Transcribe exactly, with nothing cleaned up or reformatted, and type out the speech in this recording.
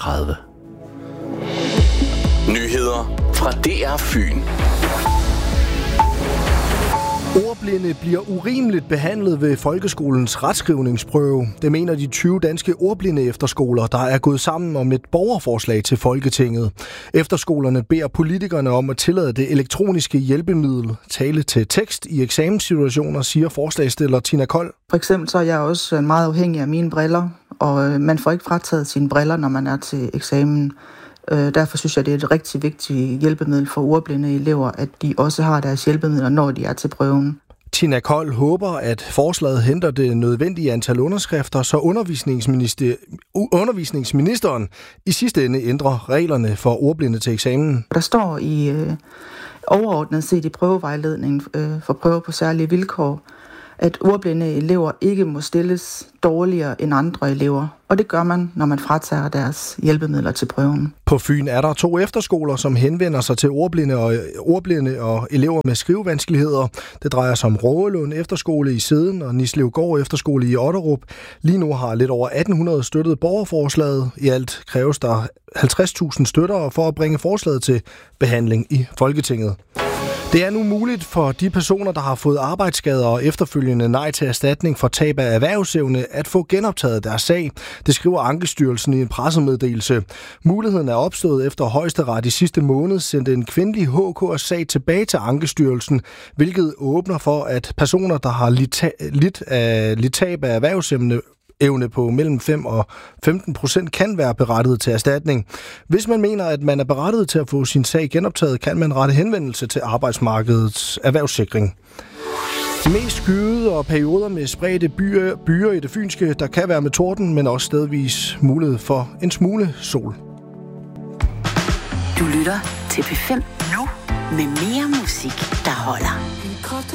tredive. Nyheder fra D R Fyn. Ordblinde bliver urimeligt behandlet ved folkeskolens retskrivningsprøve. Det mener de tyve danske ordblinde efterskoler, der er gået sammen om et borgerforslag til Folketinget. Efterskolerne beder politikerne om at tillade det elektroniske hjælpemiddel tale til tekst i eksamenssituationer, siger forslagsstiller Tina Kold. For eksempel så er jeg også meget afhængig af mine briller, og man får ikke frataget sine briller, når man er til eksamen. Derfor synes jeg, det er et rigtig vigtigt hjælpemiddel for ordblinde elever, at de også har deres hjælpemidler, når de er til prøven. Tina Kold håber, at forslaget henter det nødvendige antal underskrifter, så undervisningsminister, undervisningsministeren i sidste ende ændrer reglerne for ordblinde til eksamen. Der står i øh, overordnet set i prøvevejledningen øh, for prøver på særlige vilkår, at ordblinde elever ikke må stilles dårligere end andre elever. Og det gør man, når man fratager deres hjælpemidler til prøven. På Fyn er der to efterskoler, som henvender sig til ordblinde og, ordblinde og elever med skrivevanskeligheder. Det drejer sig om Rågelund Efterskole i Seden og Nislevgård Efterskole i Otterup. Lige nu har lidt over atten hundrede støttet borgerforslaget. I alt kræves der halvtreds tusind støtter for at bringe forslaget til behandling i Folketinget. Det er nu muligt for de personer, der har fået arbejdsskader og efterfølgende nej til erstatning for tab af erhvervsevne, at få genoptaget deres sag. Det skriver Ankestyrelsen i en pressemeddelelse. Muligheden er opstået efter Højesteret i sidste måned sendte en kvindelig H K's sag tilbage til Ankestyrelsen, hvilket åbner for, at personer, der har lidt, lidt, af, lidt tab af erhvervsevne, evne på mellem fem og femten procent kan være berettiget til erstatning. Hvis man mener, at man er berettiget til at få sin sag genoptaget, kan man rette henvendelse til Arbejdsmarkedets Erhvervssikring. Mest skyede og perioder med spredte byer, byer i det fynske, der kan være med torden, men også stedvis mulighed for en smule sol. Du lytter til P fem nu med mere musik, der holder.